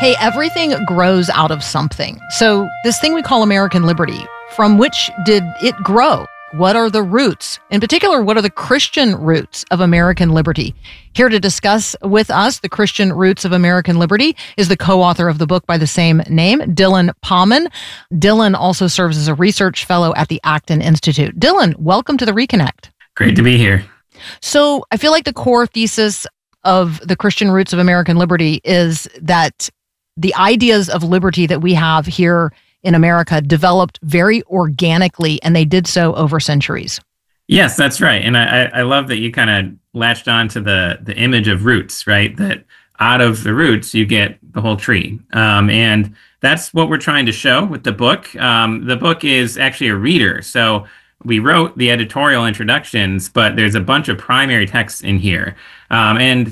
Hey, everything grows out of something. So this thing we call American liberty, from which did it grow? What are the roots? In particular, what are the Christian roots of American liberty? Here to discuss with us the Christian roots of American liberty is the co-author of the book by the same name, Dylan Pauman. Dylan also serves as a research fellow at the Acton Institute. Dylan, welcome to the Reconnect. Great to be here. So I feel like the core thesis of the Christian roots of American liberty is that the ideas of liberty that we have here in America developed very organically, and they did so over centuries. Yes, that's right. And I love that you kind of latched on to the image of roots, right? That out of the roots, you get the whole tree. And that's what we're trying to show with the book. The book is actually a reader. So we wrote the editorial introductions, but there's a bunch of primary texts in here. And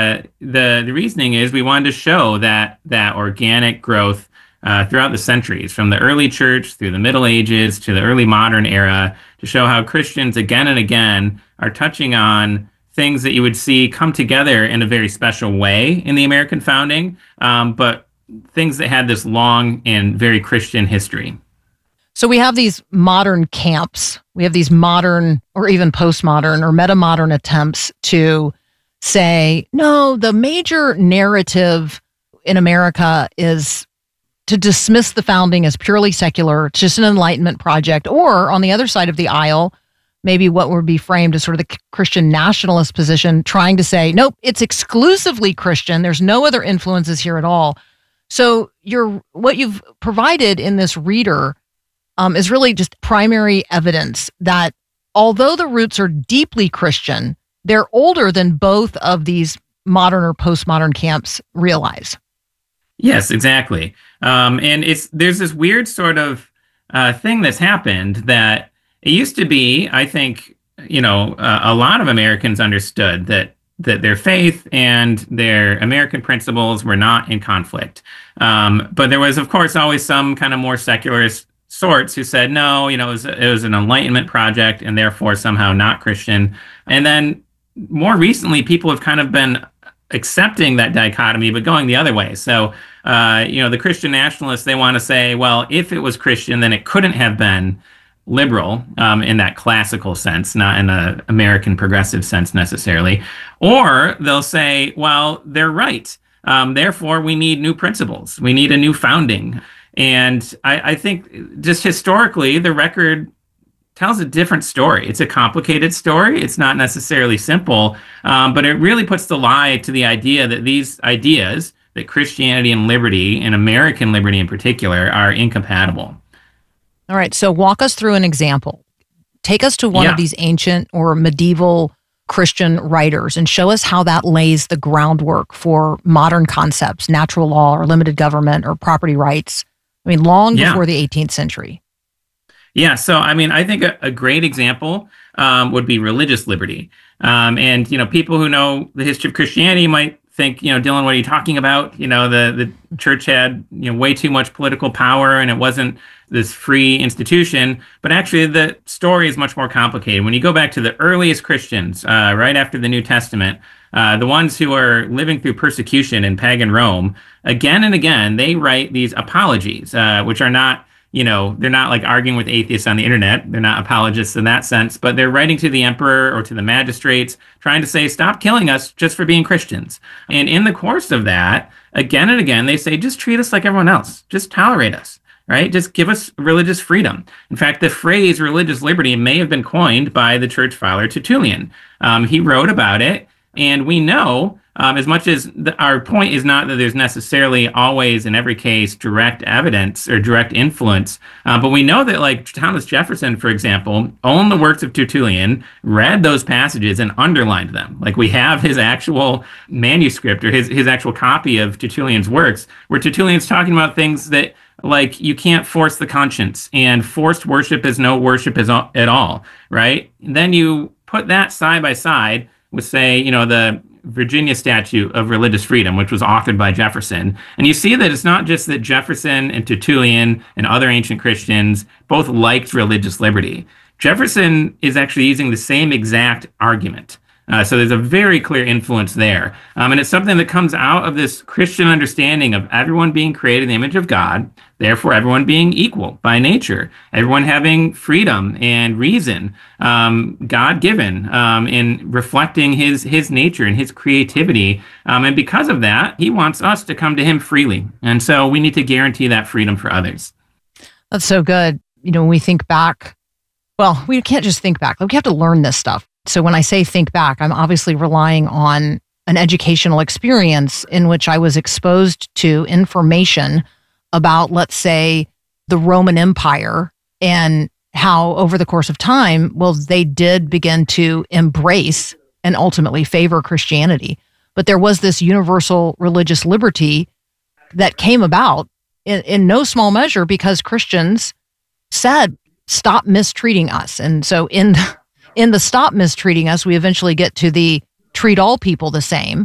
the reasoning is we wanted to show that organic growth throughout the centuries, from the early church through the Middle Ages to the early modern era, to show how Christians again and again are touching on things that you would see come together in a very special way in the American founding, but things that had this long and very Christian history. So we have these modern camps. We have these modern or even postmodern or metamodern attempts to say, no, the major narrative in America is to dismiss the founding as purely secular. It's just an Enlightenment project. Or on the other side of the aisle, maybe what would be framed as sort of the Christian nationalist position, trying to say, nope, it's exclusively Christian. There's no other influences here at all. So what you've provided in this reader is really just primary evidence that although the roots are deeply Christian, they're older than both of these modern or postmodern camps realize. Yes, exactly. And there's this weird sort of thing that's happened that it used to be, I think, a lot of Americans understood that their faith and their American principles were not in conflict. But there was, of course, always some kind of more secularist sorts who said, no, it was an Enlightenment project and therefore somehow not Christian. And then more recently, people have kind of been accepting that dichotomy, but going the other way. So, the Christian nationalists, they want to say, well, if it was Christian, then it couldn't have been liberal in that classical sense, not in an American progressive sense necessarily. Or they'll say, well, they're right. Therefore, we need new principles. We need a new founding. And I think just historically, the record tells a different story. It's a complicated story. It's not necessarily simple, but it really puts the lie to the idea that these ideas, that Christianity and liberty, and American liberty in particular, are incompatible. All right, so walk us through an example. Take us to one of these ancient or medieval Christian writers and show us how that lays the groundwork for modern concepts, natural law or limited government or property rights. I mean, long before the 18th century. Yeah, so I think a great example would be religious liberty. And people who know the history of Christianity might think, Dylan, what are you talking about? The church had way too much political power and it wasn't this free institution. But actually, the story is much more complicated. When you go back to the earliest Christians, right after the New Testament, the ones who are living through persecution in pagan Rome, again and again, they write these apologies, which are not, they're not like arguing with atheists on the internet. They're not apologists in that sense, but they're writing to the emperor or to the magistrates, trying to say, stop killing us just for being Christians. And in the course of that, again and again, they say, just treat us like everyone else. Just tolerate us, right? Just give us religious freedom. In fact, the phrase religious liberty may have been coined by the church father Tertullian. He wrote about it. And we know, as much as our point is not that there's necessarily always, in every case, direct evidence or direct influence, but we know that, like Thomas Jefferson, for example, owned the works of Tertullian, read those passages, and underlined them. Like, we have his actual manuscript or his actual copy of Tertullian's works, where Tertullian's talking about things that, like, you can't force the conscience, and forced worship is no worship at all, right? And then you put that side by side with, say, the Virginia Statute of Religious Freedom, which was authored by Jefferson. And you see that it's not just that Jefferson and Tertullian and other ancient Christians both liked religious liberty. Jefferson is actually using the same exact argument So there's a very clear influence there. And it's something that comes out of this Christian understanding of everyone being created in the image of God, therefore everyone being equal by nature, everyone having freedom and reason, God-given, in reflecting his nature and his creativity. And because of that, he wants us to come to him freely. And so we need to guarantee that freedom for others. That's so good. When we think back, well, we can't just think back. We have to learn this stuff. So when I say think back, I'm obviously relying on an educational experience in which I was exposed to information about, let's say, the Roman Empire and how over the course of time, well, they did begin to embrace and ultimately favor Christianity. But there was this universal religious liberty that came about in no small measure because Christians said, stop mistreating us. And so in the stop mistreating us, we eventually get to the treat all people the same,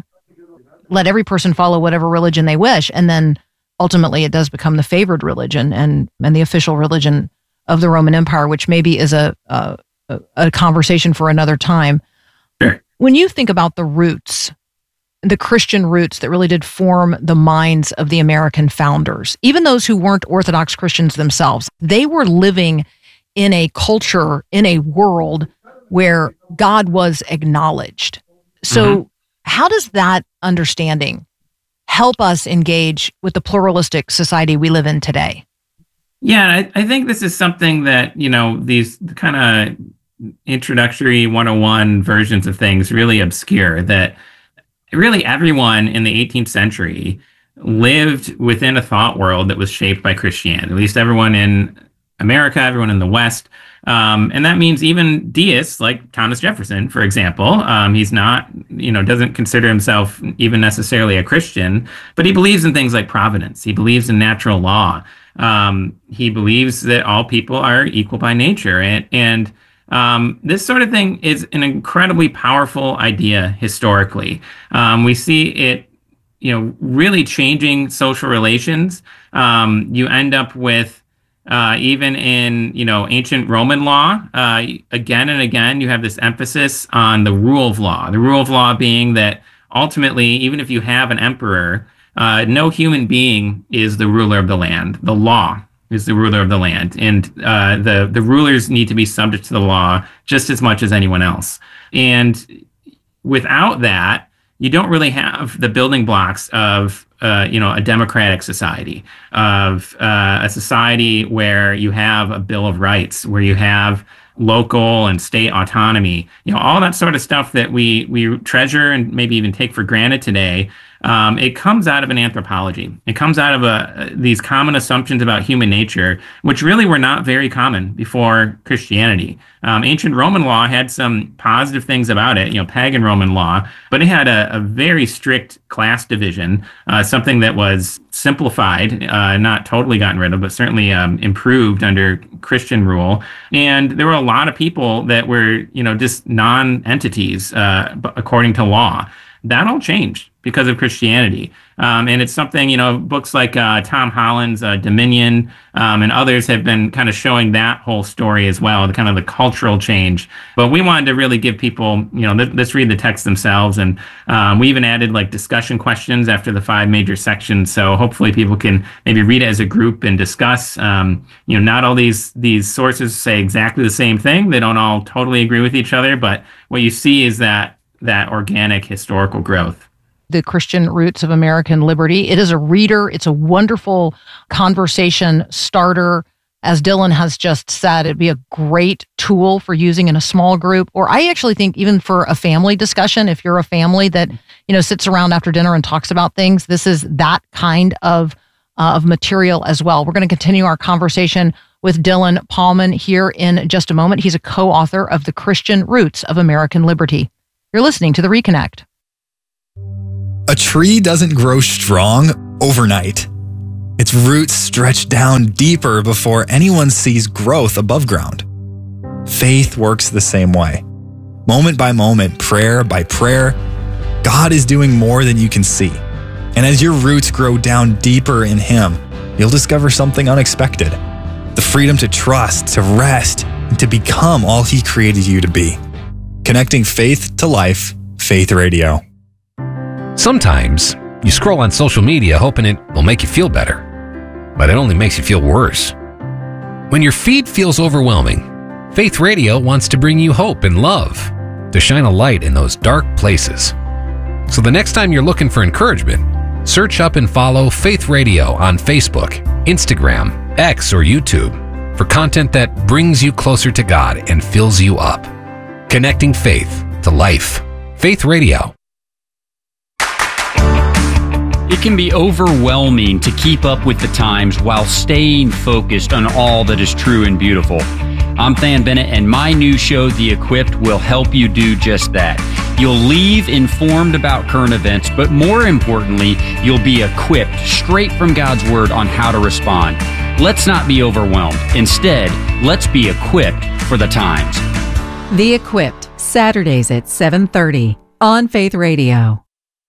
let every person follow whatever religion they wish. And then ultimately it does become the favored religion and the official religion of the Roman Empire, which maybe is a conversation for another time. Sure. When you think about the roots, the Christian roots that really did form the minds of the American founders, even those who weren't Orthodox Christians themselves, they were living in a culture, in a world where God was acknowledged. So how does that understanding help us engage with the pluralistic society we live in today? Yeah, I think this is something that, these kind of introductory 101 versions of things really obscure, that really everyone in the 18th century lived within a thought world that was shaped by Christianity, at least everyone in America, everyone in the West. And that means even deists like Thomas Jefferson, for example. He's not, doesn't consider himself even necessarily a Christian, but he believes in things like providence. He believes in natural law. He believes that all people are equal by nature. And this sort of thing is an incredibly powerful idea historically. We see it, really changing social relations. You end up with even in, ancient Roman law, again and again, you have this emphasis on the rule of law. The rule of law being that ultimately, even if you have an emperor, no human being is the ruler of the land. The law is the ruler of the land. And the rulers need to be subject to the law just as much as anyone else. And without that, you don't really have the building blocks of a democratic society, of a society where you have a Bill of Rights, where you have local and state autonomy, all that sort of stuff that we treasure and maybe even take for granted today. It comes out of an anthropology. It comes out of these common assumptions about human nature, which really were not very common before Christianity. Ancient Roman law had some positive things about it, pagan Roman law, but it had a very strict class division, something that was simplified, not totally gotten rid of, but certainly improved under Christian rule. And there were a lot of people that were, just non-entities according to law. That all changed because of Christianity. And it's something, books like Tom Holland's Dominion and others have been kind of showing that whole story as well, the kind of the cultural change. But we wanted to really give people, let's read the text themselves. And we even added like discussion questions after the 5 major sections. So hopefully people can maybe read it as a group and discuss. Not all these sources say exactly the same thing. They don't all totally agree with each other. But what you see is that organic historical growth. The Christian Roots of American Liberty. It is a reader. It's a wonderful conversation starter. As Dylan has just said, it'd be a great tool for using in a small group, or I actually think even for a family discussion. If you're a family that, sits around after dinner and talks about things, this is that kind of material as well. We're going to continue our conversation with Dylan Pahlman here in just a moment. He's a co-author of The Christian Roots of American Liberty. You're listening to The Reconnect. A tree doesn't grow strong overnight. Its roots stretch down deeper before anyone sees growth above ground. Faith works the same way. Moment by moment, prayer by prayer, God is doing more than you can see. And as your roots grow down deeper in Him, you'll discover something unexpected. The freedom to trust, to rest, and to become all He created you to be. Connecting faith to life, Faith Radio. Sometimes you scroll on social media hoping it will make you feel better, but it only makes you feel worse. When your feed feels overwhelming, Faith Radio wants to bring you hope and love, to shine a light in those dark places. So the next time you're looking for encouragement, search up and follow Faith Radio on Facebook, Instagram, X, or YouTube for content that brings you closer to God and fills you up. Connecting faith to life. Faith Radio. It can be overwhelming to keep up with the times while staying focused on all that is true and beautiful. I'm Than Bennett, and my new show, The Equipped, will help you do just that. You'll leave informed about current events, but more importantly, you'll be equipped straight from God's Word on how to respond. Let's not be overwhelmed. Instead, let's be equipped for the times. The Equipped, Saturdays at 7:30 on Faith Radio.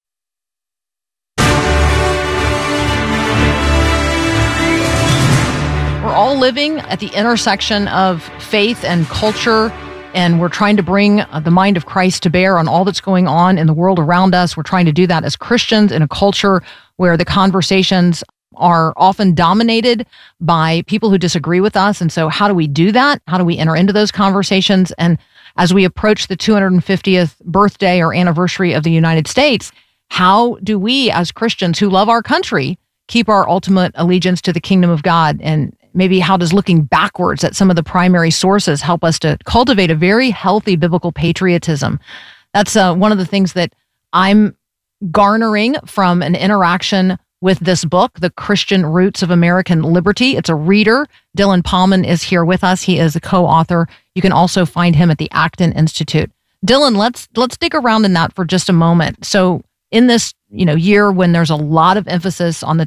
We're all living at the intersection of faith and culture, and we're trying to bring the mind of Christ to bear on all that's going on in the world around us. We're trying to do that as Christians in a culture where the conversations are often dominated by people who disagree with us. And so how do we do that? How do we enter into those conversations? And as we approach the 250th birthday or anniversary of the United States, how do we as Christians who love our country keep our ultimate allegiance to the kingdom of God? And maybe how does looking backwards at some of the primary sources help us to cultivate a very healthy biblical patriotism? That's one of the things that I'm garnering from an interaction with this book, The Christian Roots of American Liberty. It's a reader. Dylan Pallman is here with us. He is a co-author. You can also find him at the Acton Institute. Dylan, let's dig around in that for just a moment. So in this year when there's a lot of emphasis on the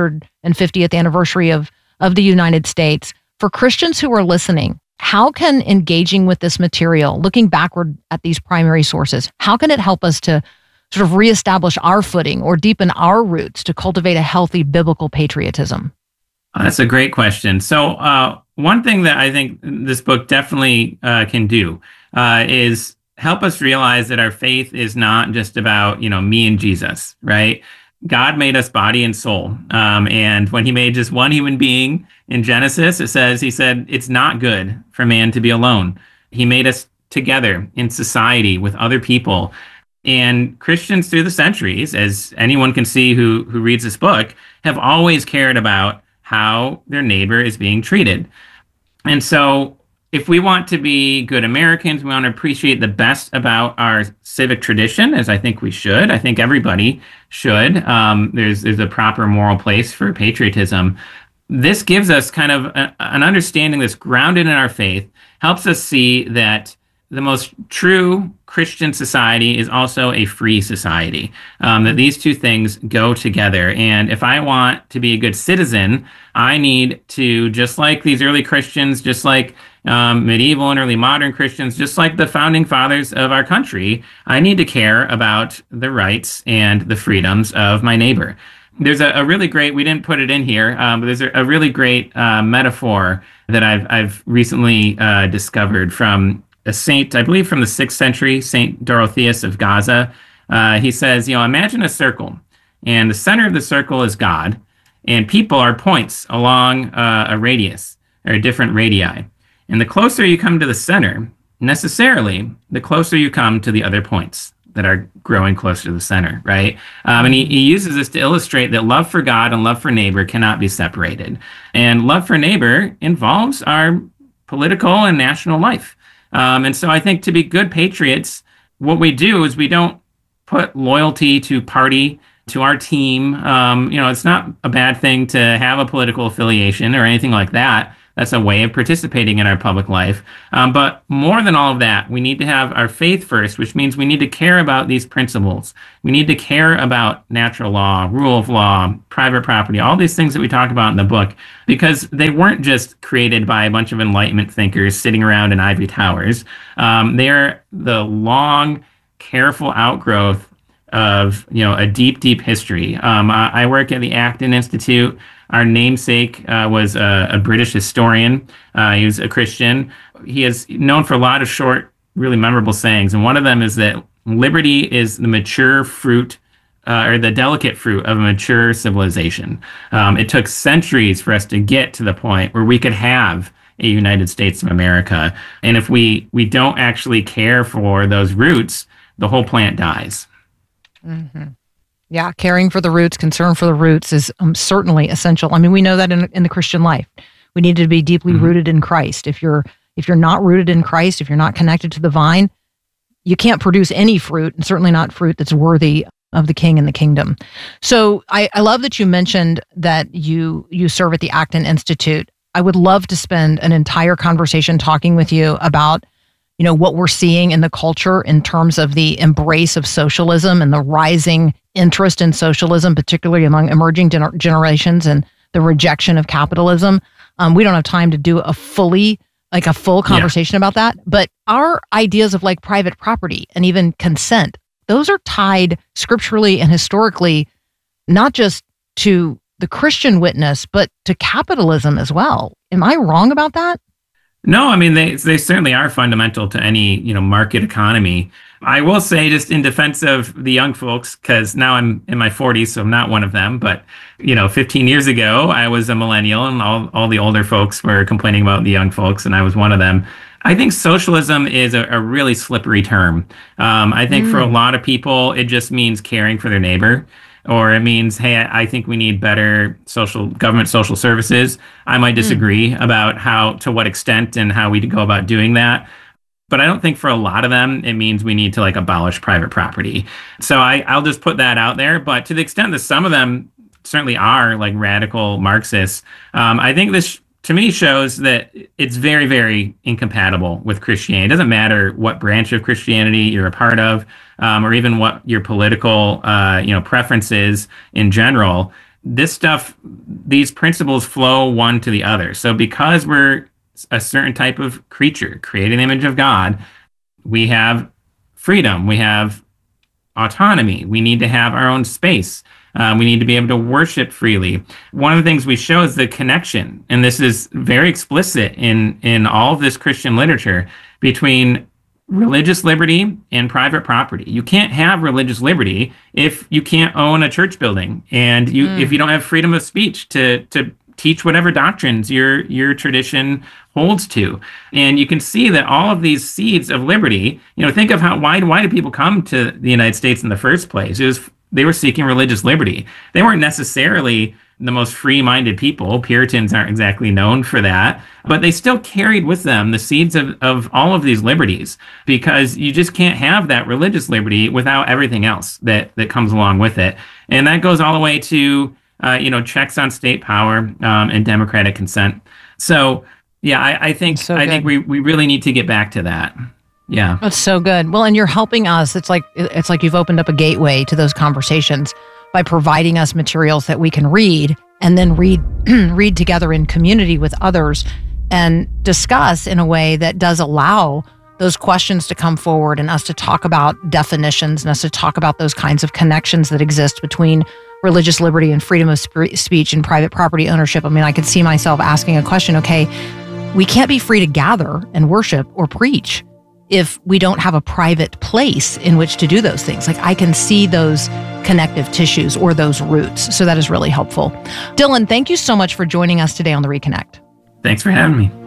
250th anniversary of the United States, for Christians who are listening, how can engaging with this material, looking backward at these primary sources, how can it help us to sort of reestablish our footing or deepen our roots to cultivate a healthy biblical patriotism? That's a great question. So one thing that I think this book definitely can do is help us realize that our faith is not just about, me and Jesus, right? God made us body and soul. And when he made just one human being in Genesis, he said, it's not good for man to be alone. He made us together in society with other people. And Christians through the centuries, as anyone can see who reads this book, have always cared about how their neighbor is being treated. And so if we want to be good Americans, we want to appreciate the best about our civic tradition, as I think we should. I think everybody should. There's a proper moral place for patriotism. This gives us kind of an understanding that's grounded in our faith, helps us see that the most true Christian society is also a free society, that these two things go together. And if I want to be a good citizen, I need to, just like these early Christians, just like medieval and early modern Christians, just like the founding fathers of our country, I need to care about the rights and the freedoms of my neighbor. There's a really great, we didn't put it in here, but there's a really great metaphor that I've recently discovered from a saint, I believe from the 6th century, Saint Dorotheus of Gaza. He says, imagine a circle, and the center of the circle is God, and people are points along a radius, or different radii. And the closer you come to the center, necessarily, the closer you come to the other points that are growing closer to the center, right? And he uses this to illustrate that love for God and love for neighbor cannot be separated. And love for neighbor involves our political and national life. And so I think to be good patriots, what we do is we don't put loyalty to party, to our team. It's not a bad thing to have a political affiliation or anything like that. That's a way of participating in our public life. But more than all of that, we need to have our faith first, which means we need to care about these principles. We need to care about natural law, rule of law, private property, all these things that we talk about in the book, because they weren't just created by a bunch of Enlightenment thinkers sitting around in ivory towers. They're the long, careful outgrowth of a deep, deep history. I work at the Acton Institute. Our namesake was a British historian. He was a Christian. He is known for a lot of short really memorable sayings. And one of them is that liberty is the mature fruit or the delicate fruit of a mature civilization. It took centuries for us to get to the point where we could have a United States of America. And if we don't actually care for those roots, the whole plant dies. Mm-hmm. Yeah, caring for the roots, concern for the roots is certainly essential. I mean, we know that in the Christian life, we need to be deeply rooted in Christ. If you're not rooted in Christ, if you're not connected to the vine, you can't produce any fruit, and certainly not fruit that's worthy of the King and the kingdom. So I love that you mentioned that you serve at the Acton Institute. I would love to spend an entire conversation talking with you about, what we're seeing in the culture in terms of the embrace of socialism and the rising interest in socialism, particularly among emerging generations, and the rejection of capitalism. We don't have time to do a full conversation about that. But our ideas of like private property and even consent, those are tied scripturally and historically, not just to the Christian witness, but to capitalism as well. Am I wrong about that? No, I mean, they certainly are fundamental to any, market economy. I will say, just in defense of the young folks, because now I'm in my 40s, so I'm not one of them. But, 15 years ago, I was a millennial, and all the older folks were complaining about the young folks, and I was one of them. I think socialism is a really slippery term. I think for a lot of people, it just means caring for their neighbor. Or it means, hey, I think we need better government social services. I might disagree about to what extent and how we go about doing that. But I don't think for a lot of them, it means we need to abolish private property. So I'll just put that out there. But to the extent that some of them certainly are radical Marxists, I think this, to me, shows that it's very, very incompatible with Christianity. It doesn't matter what branch of Christianity you're a part of, or even what your political, preference is in general. These principles flow one to the other. So because we're a certain type of creature created in the image of God, we have freedom, we have autonomy, we need to have our own space. We need to be able to worship freely. One of the things we show is the connection, and this is very explicit in all of this Christian literature, between religious liberty and private property. You can't have religious liberty if you can't own a church building, and if you don't have freedom of speech to teach whatever doctrines your tradition holds to. And you can see that all of these seeds of liberty, think of why do people come to the United States in the first place? They were seeking religious liberty. They weren't necessarily the most free-minded people. Puritans aren't exactly known for that, but they still carried with them the seeds of all of these liberties, because you just can't have that religious liberty without everything else that comes along with it. And that goes all the way to, checks on state power and democratic consent. So, yeah, I think we really need to get back to that. Yeah. That's so good. Well, and you're helping us. It's like you've opened up a gateway to those conversations by providing us materials that we can read, and then read together in community with others and discuss in a way that does allow those questions to come forward, and us to talk about definitions, and us to talk about those kinds of connections that exist between religious liberty and freedom of speech and private property ownership. I mean, I could see myself asking a question, okay, we can't be free to gather and worship or preach if we don't have a private place in which to do those things. I can see those connective tissues or those roots. So that is really helpful. Dylan, thank you so much for joining us today on The Reconnect. Thanks for having me.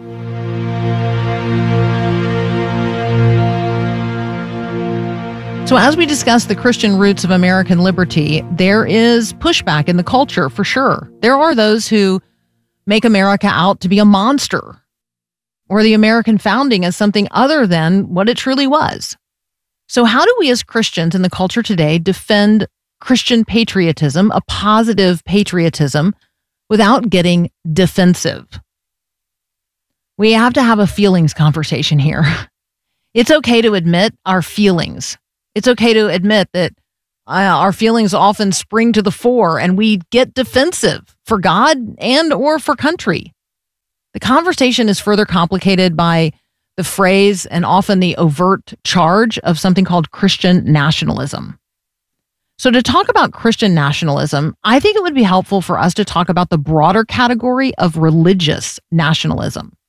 So as we discuss the Christian roots of American liberty, there is pushback in the culture for sure. There are those who make America out to be a monster, or the American founding as something other than what it truly was. So how do we as Christians in the culture today defend Christian patriotism, a positive patriotism, without getting defensive? We have to have a feelings conversation here. It's okay to admit our feelings. It's okay to admit that our feelings often spring to the fore and we get defensive for God and or for country. The conversation is further complicated by the phrase and often the overt charge of something called Christian nationalism. So to talk about Christian nationalism, I think it would be helpful for us to talk about the broader category of religious nationalism.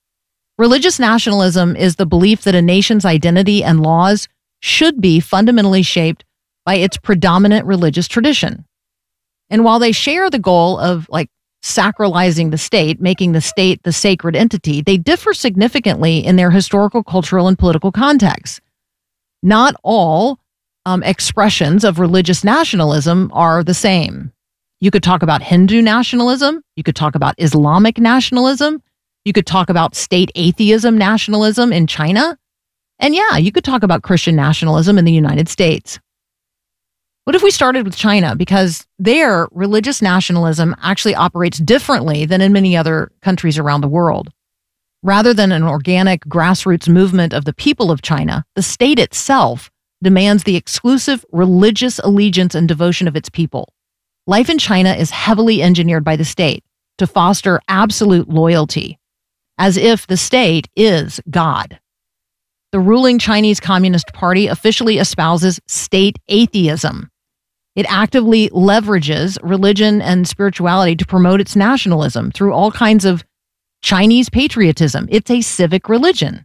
Religious nationalism is the belief that a nation's identity and laws should be fundamentally shaped by its predominant religious tradition. And while they share the goal of sacralizing the state, making the state the sacred entity, they differ significantly in their historical, cultural, and political contexts. Not all expressions of religious nationalism are the same. You could talk about Hindu nationalism. You could talk about Islamic nationalism. You could talk about state atheism nationalism in China. And yeah, you could talk about Christian nationalism in the United States. What if we started with China? Because their religious nationalism actually operates differently than in many other countries around the world. Rather than an organic grassroots movement of the people of China, the state itself demands the exclusive religious allegiance and devotion of its people. Life in China is heavily engineered by the state to foster absolute loyalty, as if the state is God. The ruling Chinese Communist Party officially espouses state atheism. It actively leverages religion and spirituality to promote its nationalism through all kinds of Chinese patriotism. It's a civic religion.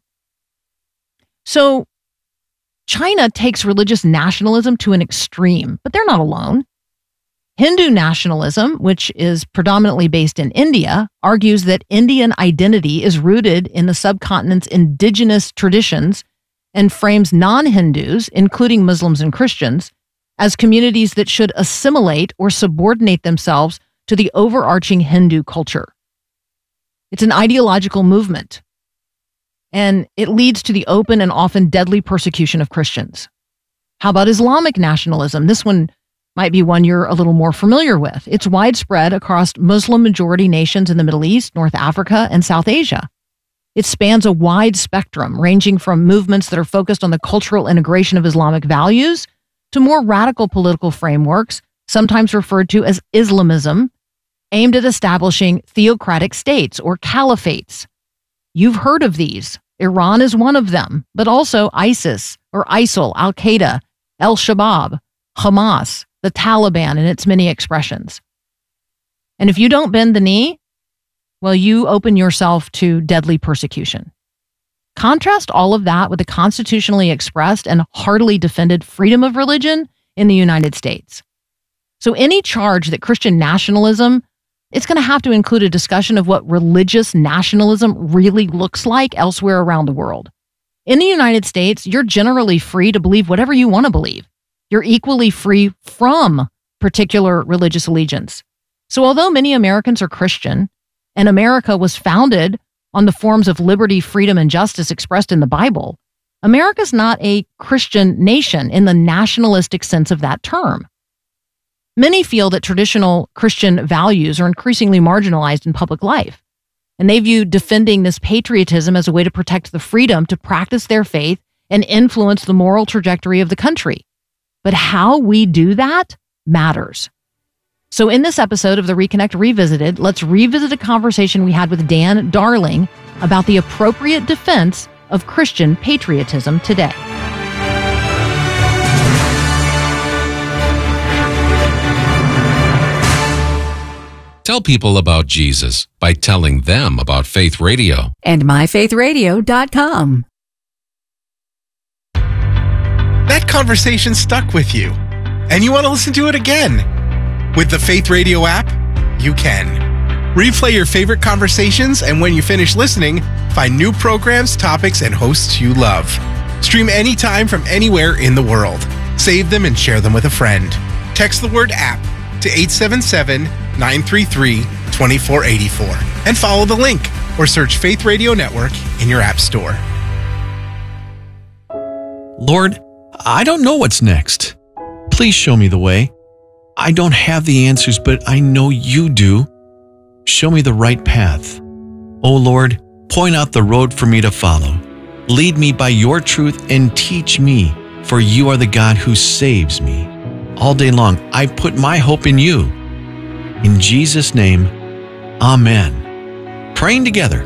So China takes religious nationalism to an extreme, but they're not alone. Hindu nationalism, which is predominantly based in India, argues that Indian identity is rooted in the subcontinent's indigenous traditions and frames non-Hindus, including Muslims and Christians, as communities that should assimilate or subordinate themselves to the overarching Hindu culture. It's an ideological movement, and it leads to the open and often deadly persecution of Christians. How about Islamic nationalism? This one might be one you're a little more familiar with. It's widespread across Muslim-majority nations in the Middle East, North Africa, and South Asia. It spans a wide spectrum, ranging from movements that are focused on the cultural integration of Islamic values to more radical political frameworks, sometimes referred to as Islamism, aimed at establishing theocratic states or caliphates. You've heard of these. Iran is one of them, but also ISIS or ISIL, Al-Qaeda, Al-Shabaab, Hamas, the Taliban in its many expressions. And if you don't bend the knee, well, you open yourself to deadly persecution. Contrast all of that with the constitutionally expressed and heartily defended freedom of religion in the United States. So any charge that Christian nationalism, it's going to have to include a discussion of what religious nationalism really looks like elsewhere around the world. In the United States, you're generally free to believe whatever you want to believe. You're equally free from particular religious allegiance. So although many Americans are Christian, and America was founded on the forms of liberty, freedom, and justice expressed in the Bible, America's not a Christian nation in the nationalistic sense of that term. Many feel that traditional Christian values are increasingly marginalized in public life, and they view defending this patriotism as a way to protect the freedom to practice their faith and influence the moral trajectory of the country. But how we do that matters. So in this episode of the Reconnect Revisited, let's revisit a conversation we had with Dan Darling about the appropriate defense of Christian patriotism today. Tell people about Jesus by telling them about Faith Radio. And myfaithradio.com. That conversation stuck with you, and you want to listen to it again. With the Faith Radio app, you can. Replay your favorite conversations, and when you finish listening, find new programs, topics, and hosts you love. Stream anytime from anywhere in the world. Save them and share them with a friend. Text the word app to 877-933-2484 and follow the link or search Faith Radio Network in your app store. Lord, I don't know what's next. Please show me the way. I don't have the answers, but I know you do. Show me the right path. Oh Lord, point out the road for me to follow. Lead me by your truth and teach me, for you are the God who saves me. All day long, I put my hope in you. In Jesus' name, amen. Praying together.